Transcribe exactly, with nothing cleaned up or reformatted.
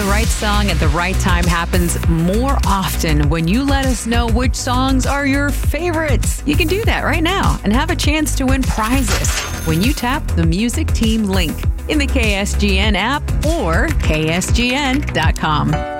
right song at the right time happens more often when you let us know which songs are your favorites. You can do that right now and have a chance to win prizes when you tap the Music Team link in the K S G N app or K S G N dot com.